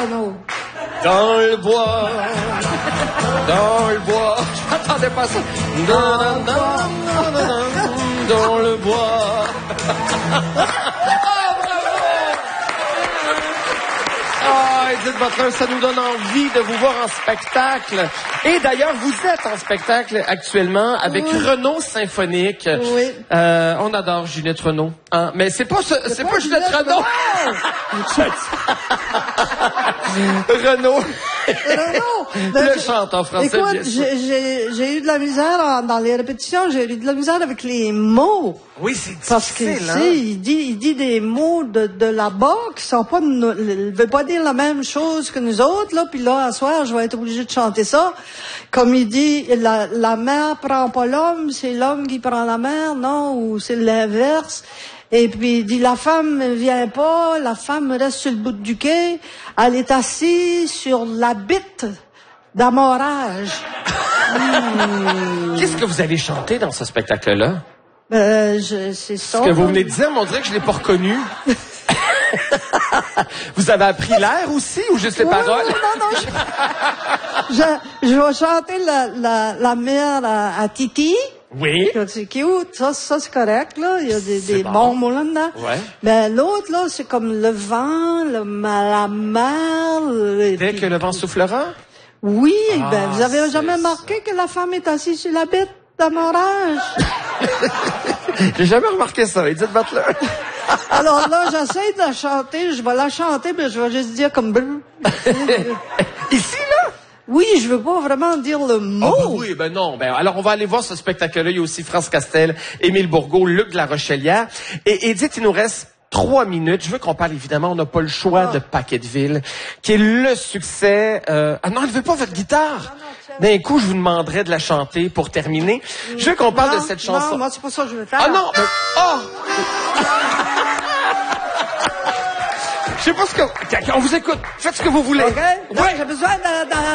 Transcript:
Renaud. Dans le bois, dans le bois. Je m'attendais pas à ça. Dans le bois. Ah, Edith Butler, ça nous donne envie de vous voir en spectacle. Et d'ailleurs, vous êtes en spectacle actuellement avec Renaud Symphonique. Oui. On adore Ginette Renaud. Hein? Mais c'est pas Ginette Renaud. Renaud. Le chante en français, écoute, bien sûr. j'ai eu de la misère dans les répétitions, j'ai eu de la misère avec les mots. Oui, c'est difficile, parce que, tu sais, il dit des mots de là-bas qui sont pas, il veut pas dire la même chose que nous autres, là, puis là, à soir, je vais être obligée de chanter ça. Comme il dit, la mer prend pas l'homme, c'est l'homme qui prend la mer, non, ou c'est l'inverse. Et puis, il dit, la femme vient pas, la femme reste sur le bout du quai, elle est assise sur la bite d'amorage. Qu'est-ce que vous avez chanté dans ce spectacle-là? C'est ça. Ce que vous venez de dire, mais on dirait que je l'ai pas reconnu. Vous avez appris l'air aussi, ou juste les paroles? Non, je vais chanter la mère à Titi. Oui. C'est cute, ça c'est correct, là. Il y a des bons mots là-dedans. Ouais. Mais l'autre, là, c'est comme le vent, la mer. Dès que le vent soufflera? Oui, vous avez jamais remarqué que la femme est assise sur la bête d'amorage? J'ai jamais remarqué ça, Edith Butler. Alors là, j'essaie de la chanter, je vais la chanter, mais je vais juste dire comme... Ici, là? Oui, je veux pas vraiment dire le mot. Oh, oui, non. Alors, on va aller voir ce spectacle-là. Il y a aussi France Castel, Émile Bourgault, Luc de la Rochelière. Et Edith, il nous reste 3 minutes. Je veux qu'on parle, évidemment, on n'a pas le choix de Paquetteville, qui est le succès... Ah non, elle ne veut pas votre guitare. D'un coup, je vous demanderais de la chanter pour terminer. Je veux qu'on parle de cette chanson. Non, moi, c'est pas ça que je veux faire. Ah non! Je sais pas ce que... On vous écoute. Faites ce que vous voulez. OK? Ouais, j'ai besoin de